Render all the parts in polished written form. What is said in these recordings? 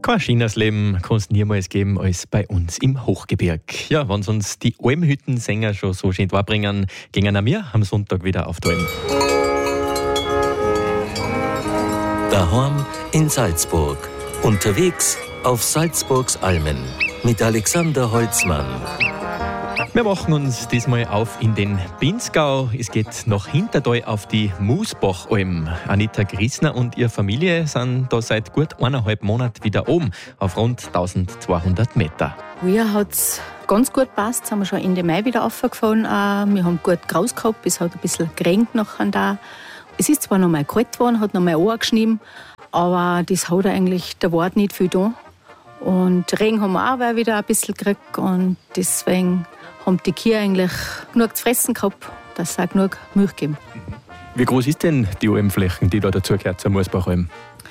Kein schönes Leben kann es niemals geben als bei uns im Hochgebirg. Ja, wenn uns die Almhüttensänger schon so schön darbringen, gehen auch wir am Sonntag wieder auf die Alm. Daheim in Salzburg. Unterwegs auf Salzburgs Almen. Mit Alexander Holzmann. Wir machen uns diesmal auf in den Pinzgau. Es geht nach Hintertal auf die Musbachalm. Anita Griesner und ihre Familie sind da seit gut 1,5 Monaten wieder oben, auf rund 1200 Meter. Früher hat es ganz gut gepasst, sind wir schon Ende Mai wieder raufgefahren. Wir haben gut Graus gehabt, es hat ein bisschen geregnet nachher da. Es ist zwar noch mal kalt geworden, hat noch mal angeschnitten, aber das hat eigentlich der Wort nicht viel da. Und Regen haben wir auch wieder ein bisschen gekriegt und deswegen haben die Kühe eigentlich genug zu fressen gehabt, dass sie auch genug Milch geben. Wie groß ist denn die Almflächen, die da dazugehört zur Musbachalm?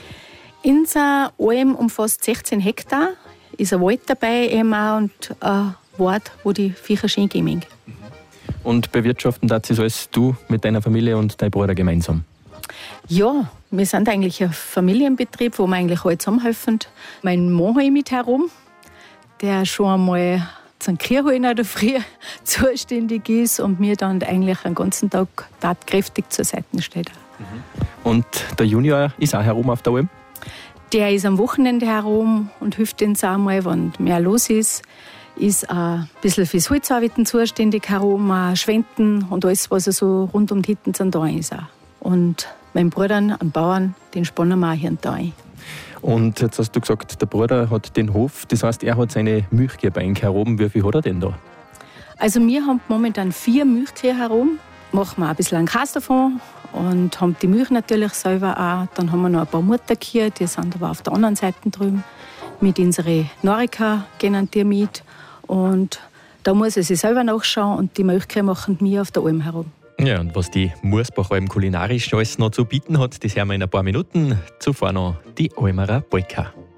Unser Alm umfasst 16 Hektar, ist ein Wald dabei eben auch und ein Wald, wo die Viecher schön gehen. Und bewirtschaften das alles du mit deiner Familie und deinem Bruder gemeinsam? Ja, wir sind eigentlich ein Familienbetrieb, wo wir eigentlich alle zusammenhelfen. Mein Mann habe ich mit herum, der schon einmal zum Kühlholen in der Früh zuständig ist und mir dann eigentlich den ganzen Tag tatkräftig zur Seite steht. Und der Junior ist auch herum auf der Alm? Der ist am Wochenende herum und hilft uns auch mal, wenn mehr los ist. Ist auch ein bisschen fürs Holzarbeiten zuständig herum, auch Schwenden und alles, was so rund um die Hütten sind, da ist auch. Und meinen Brüdern, einen Bauern, den spannen wir auch hier und da ein. Und jetzt hast du gesagt, der Bruder hat den Hof, das heißt, er hat seine Milchkühe bei ihm herum. Wie viel hat er denn da? Also wir haben momentan 4 Milchkühe herum, machen wir ein bisschen einen Käse davon und haben die Milch natürlich selber auch. Dann haben wir noch ein paar Mutterkühe, die sind aber auf der anderen Seite drüben. Mit unseren Norika gehen die mit und da muss er sich selber nachschauen und die Milchkühe machen wir auf der Alm herum. Ja, und was die Musbachalm kulinarisch alles noch zu bieten hat, das hören wir in ein paar Minuten. Zuvor noch die Almerer Polka.